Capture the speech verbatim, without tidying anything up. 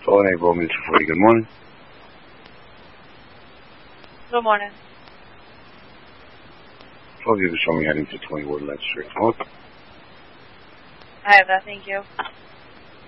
Oh, eight Romeo two forty, good morning. Good morning. twelve you can show me heading to twenty Woodland Street. Oh. I have that, thank you.